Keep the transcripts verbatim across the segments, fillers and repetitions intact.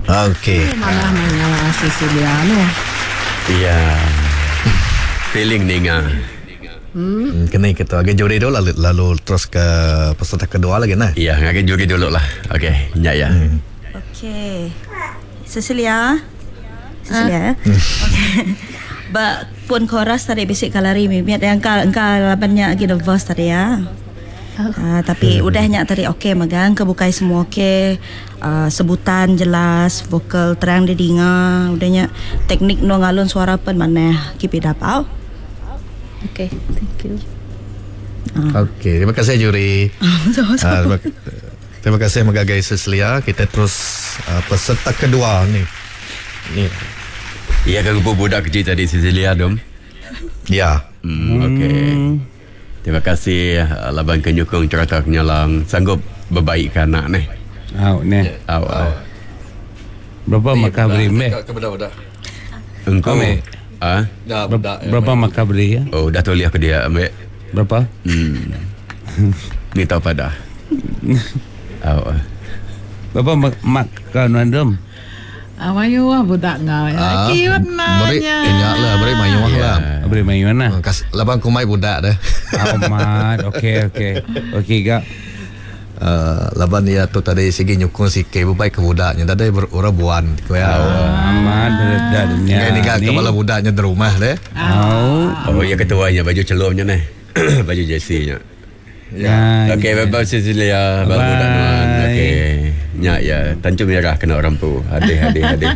Okey. Malah nanya Cecilia tu. Iya. Feeling ni ngah. Hmm. Kena kita agak juri dulu lalu, lalu terus ke peserta kedua lagi nah. Iya, ngah juri dulu lah. Okey, nyak ya. Hmm. Okey. Cecilia. Cecilia. Ha? Okey. Ba pun chorus tadi basic kalari mi biat yang kal engkau labannya lagi the verse tadi ya. Uh, tapi hmm. udahnya tadi okey magang kebukai semua okey, uh, sebutan jelas, vokal terang didengar, udahnya teknik no ngalun suara pun mana keep it up. Okey, thank you. Uh. Okey, terima kasih juri. uh, terima, terima kasih Magagai Cecilia. Kita terus uh, peserta kedua ni. Ni. Iya kan budak kecil tadi Cecilia dom. Ya. Hmm, okey. Terima kasih Laban Kenyukung cerita kenyalang sanggup berbaikkan anak ni. Au ni. Au. au. Berapa makah beri meh? Ke budak-budak. Engkau Ambil. Ah? Dah budak. Berapa makah beri ya? Oh, dah tulis ke dia ambil. Berapa? Hmm. Ni tahu pada. Au. Berapa makah nandom? Awayu ah budak ngau ya. Kiwat Beri nanya. ingat lah, beri mayu lah. Beri main mana? Kas labang kumai budak dah. Amat. Okey okey. Okey gak. Uh, laban dia tu tadi segi nyukung sikit berbaik ke budaknya tadi berora buan ko ya. Amat beredanya. Ini kan kepala budaknya di rumah deh. Au. Oh, ya ketuanya baju celumnya ni. Baju jersey-nya. Ya. Okey, bye-bye Cecilia. Bye budak nuan. Okey. Nyak ya, tancung merah kena orang pu. Hadih hadih hadih.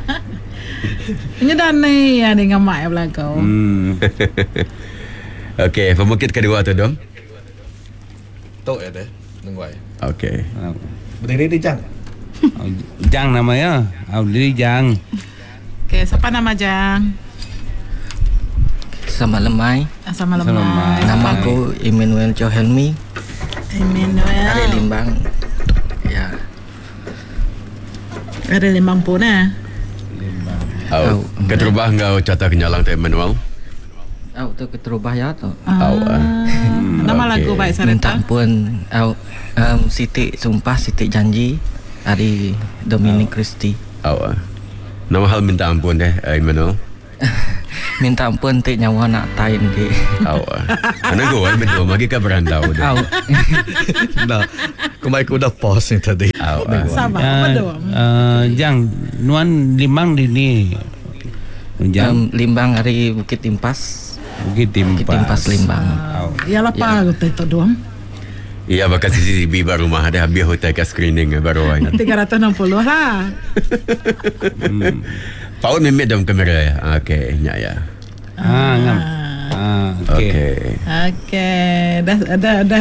Ini dah ni ya dengan mak yang belakang. Hmm. Okey, pemukit kedua tu dom. Tok ya deh. Nunggu ai. Okey. Berdiri di jang. Jang namanya. Au diri Jang. Okey, siapa nama Jang? Sama lemai. Sama Sama lemah. lemah. Nama aku Emmanuel Johelmi. Emmanuel. Dari Limbang. Ya. Ada limbang pun eh. Au. Keterubah engkau cata kenyalang tu Emmanuel. Au tu keterubah ya tu. Au. Nama lagu baik Minta sareta. ampun au um, Siti sumpah Siti janji dari Dominic Christie. Au. Nama hal minta ampun deh Emmanuel. Minta ampun tik nyawa nak tain di. Au. Ana go ai betul magi ka berandau dah. Au. Dah. Kumai ku dah pause ni tadi. Au. Sabar, Ah, apa doang? ah, Jang, nuan limang di ni. Jang Um, Limbang dari Bukit Timpas. Bukit Timpas. Bukit Timpas Limbang. Au. Ya lah pa aku tu doang. Iya bakal C C T V baru mah ada habis hotel ke screening baru ai. tiga ratus enam puluh lah. Paul memet dalam kamera ya. Okey, nyak ya. Ah, ngam. Ah, okey. Okey. Okey, dah dah dah